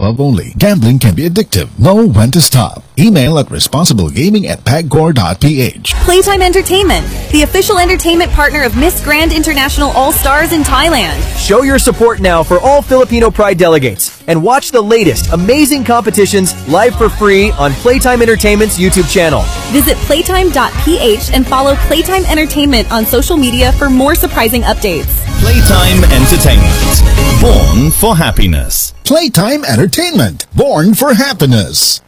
love only. Gambling can be addictive. Know when to stop. Email at responsiblegaming@pagcor.ph. Playtime Entertainment, the official entertainment partner of Miss Grand International All-Stars in Thailand. Show your support now for all Filipino Pride delegates and watch the latest amazing competitions live for free on Playtime Entertainment's YouTube channel. Visit playtime.ph and follow Playtime Entertainment on social media for more surprising updates. Playtime Entertainment. Born for happiness. Playtime Entertainment. Born for happiness.